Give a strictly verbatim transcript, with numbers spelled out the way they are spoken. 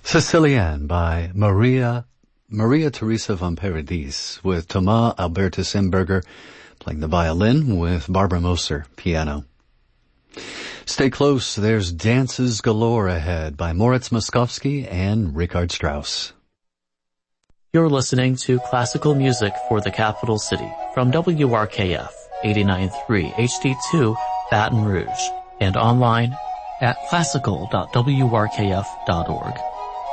Sicilienne by Maria Maria Teresa von Paradis, with Thomas Albertus Imberger playing the violin, with Barbara Moser piano. Stay close, there's Dances Galore ahead by Moritz Moskowski and Richard Strauss. You're listening to Classical Music for the Capital City from W R K F eighty-nine point three H D two Baton Rouge and online at classical dot w r k f dot org.